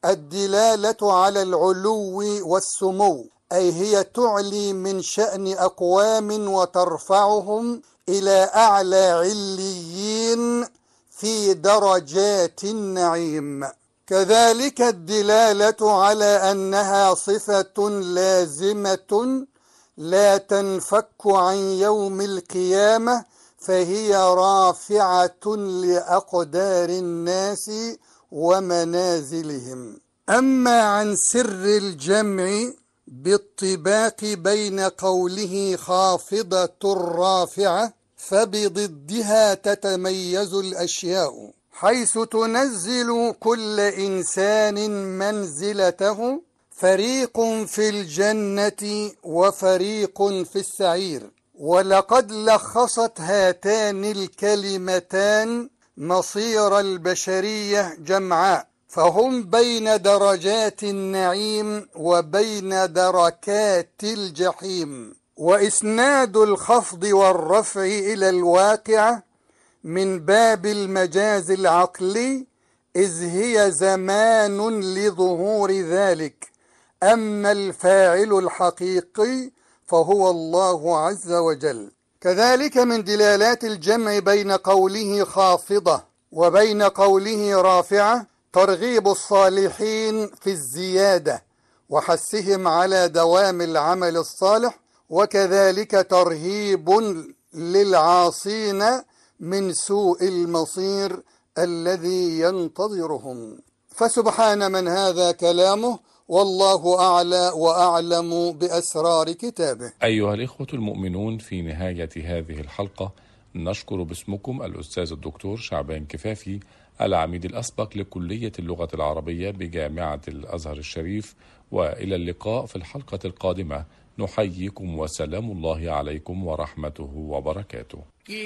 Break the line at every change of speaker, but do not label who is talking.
الدلالة على العلو والسمو، أي هي تعلي من شأن أقوام وترفعهم إلى أعلى عليين في درجات النعيم. كذلك الدلالة على أنها صفة لازمة لا تنفك عن يوم القيامة، فهي رافعة لأقدار الناس ومنازلهم. أما عن سر الجمع بالطباق بين قوله خافضة رافعة، فبضدها تتميز الأشياء، حيث تنزل كل إنسان منزلته، فريق في الجنة وفريق في السعير. ولقد لخصت هاتان الكلمتان مصير البشرية جمعاء، فهم بين درجات النعيم وبين دركات الجحيم. وإسناد الخفض والرفع إلى الواقع من باب المجاز العقلي، إذ هي زمان لظهور ذلك. أما الفاعل الحقيقي فهو الله عز وجل. كذلك من دلالات الجمع بين قوله خافضة وبين قوله رافعة ترغيب الصالحين في الزيادة وحثهم على دوام العمل الصالح، وكذلك ترهيب للعاصين من سوء المصير الذي ينتظرهم. فسبحان من هذا كلامه، والله أعلى وأعلم بأسرار كتابه.
أيها الإخوة المؤمنون، في نهاية هذه الحلقة نشكر باسمكم الأستاذ الدكتور شعبان كفافي، العميد الأسبق لكلية اللغة العربية بجامعة الأزهر الشريف، وإلى اللقاء في الحلقة القادمة. نحييكم وسلام الله عليكم ورحمته وبركاته.